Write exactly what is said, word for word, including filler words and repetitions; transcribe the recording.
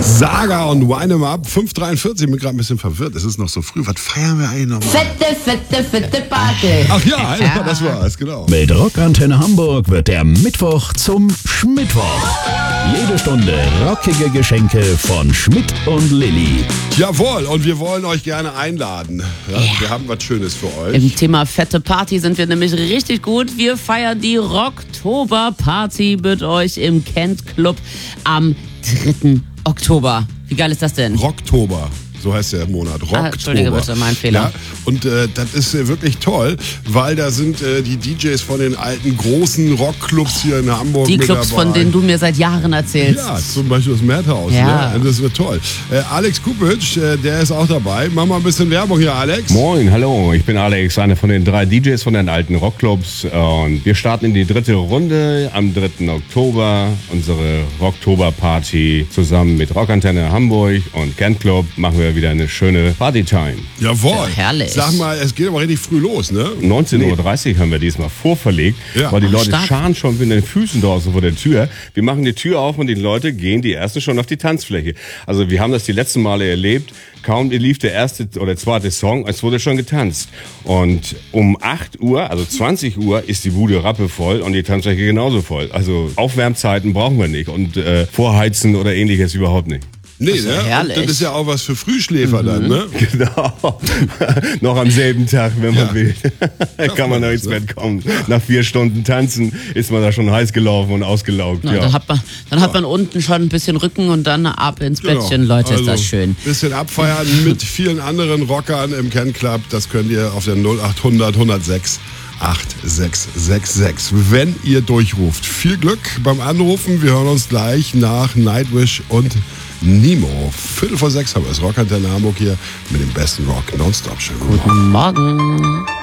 Saga und Wind 'em Up, fünf Uhr dreiundvierzig, ich bin gerade ein bisschen verwirrt, es ist noch so früh, was feiern wir eigentlich nochmal? Fette, fette, fette Party. Ach ja, ja, das war's, genau. Mit Rockantenne Hamburg wird der Mittwoch zum Schmittwoch. Jede Stunde rockige Geschenke von Schmidt und Lilly. Jawohl, und wir wollen euch gerne einladen. Ja, Ja. Wir haben was Schönes für euch. Im Thema fette Party sind wir nämlich richtig gut. Wir feiern die Rocktober-Party mit euch im Kent Club am dritten Oktober. Wie geil ist das denn? Rocktober. So heißt der Monat. Rocktober. Ah, Entschuldige bitte, mein Fehler. Ja, und äh, das ist äh, wirklich toll, weil da sind äh, die D Js von den alten großen Rockclubs hier in Hamburg Die mit Clubs, dabei. von denen du mir seit Jahren erzählst. Ja, zum Beispiel das Madhouse. Ja. Ne? Das wird toll. Äh, Alex Kupic, äh, der ist auch dabei. Mach mal ein bisschen Werbung hier, Alex. Moin, hallo, ich bin Alex, einer von den drei D Js von den alten Rockclubs. Und wir starten in die dritte Runde am dritten Oktober. Unsere Rocktober-Party zusammen mit Rockantenne Hamburg und Kent Club machen wir wieder eine schöne Partytime. Jawohl. Ja, herrlich. Sag mal, es geht aber richtig früh los, ne? neunzehn Uhr dreißig haben wir diesmal vorverlegt, Ja. weil die Ach, Leute stark. scharen schon mit den Füßen draußen vor der Tür. Wir machen die Tür auf und die Leute gehen, die ersten schon auf die Tanzfläche. Also wir haben das die letzten Male erlebt. Kaum lief der erste oder zweite Song, es wurde schon getanzt. Und um acht Uhr, also zwanzig Uhr, ist die Bude rappevoll und die Tanzfläche genauso voll. Also Aufwärmzeiten brauchen wir nicht und äh, Vorheizen oder ähnliches überhaupt nicht. Nee, ist ja ne? herrlich. Und das ist ja auch was für Frühschläfer Mhm. dann, ne? Genau. Noch am selben Tag, wenn man Ja. will. Kann man noch das, ins ne? Bett kommen. Nach vier Stunden Tanzen ist man da schon heiß gelaufen und ausgelaugt. Na, ja. Dann, hat man, dann hat man unten schon ein bisschen Rücken und dann ab ins Genau. Bettchen. Leute, ist das Also, schön. Bisschen abfeiern mit vielen anderen Rockern im Ken Club. Das könnt ihr auf der null acht hundert hundertsechs acht sechs sechs sechs, wenn ihr durchruft. Viel Glück beim Anrufen. Wir hören uns gleich nach Nightwish und Nemo. Viertel vor sechs haben wir es. Rockantenne Hamburg hier mit dem besten Rock nonstop. Schönen guten Morgen. Morgen.